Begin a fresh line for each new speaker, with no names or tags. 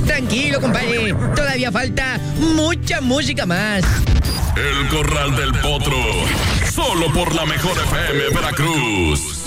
Tranquilo, compadre. Todavía falta mucha música más.
El Corral del Potro. Solo por la Mejor FM Veracruz.